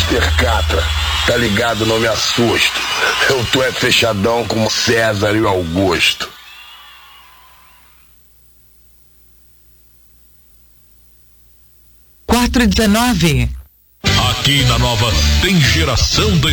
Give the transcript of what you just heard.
Mr. Catra, tá ligado, não me assusto. Eu tô fechadão como César e o Augusto. Aqui na Nova tem geração